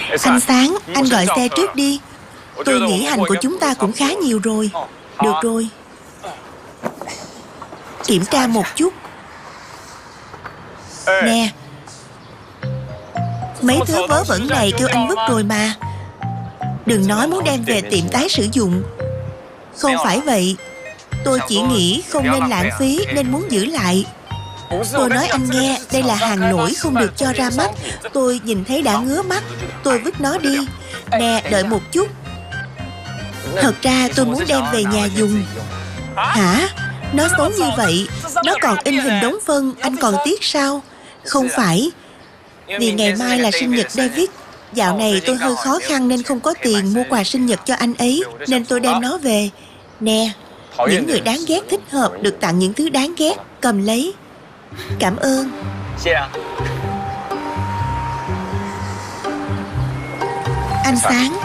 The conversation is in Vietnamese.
Anh Sáng, anh gọi xe trước đi. Tôi nghĩ hành của chúng ta cũng khá nhiều rồi. Được rồi. Kiểm tra một chút. Nè, mấy thứ vớ vẩn này kêu anh vứt rồi mà. Đừng nói muốn đem về tiệm tái sử dụng. Không phải vậy. Tôi chỉ nghĩ không nên lãng phí nên muốn giữ lại. Tôi nói anh nghe, đây là hàng nổi không được cho ra mắt. Tôi nhìn thấy đã ngứa mắt. Tôi vứt nó đi. Nè, đợi một chút. Thật ra tôi muốn đem về nhà dùng. Hả? Nó xấu như vậy. Nó còn in hình đống phân. Anh còn tiếc sao? Không phải. Vì ngày mai là sinh nhật David. Dạo này tôi hơi khó khăn nên không có tiền mua quà sinh nhật cho anh ấy. Nên tôi đem nó về. Nè, những người đáng ghét thích hợp được tặng những thứ đáng ghét. Cầm lấy. Cảm ơn. Anh Sáng,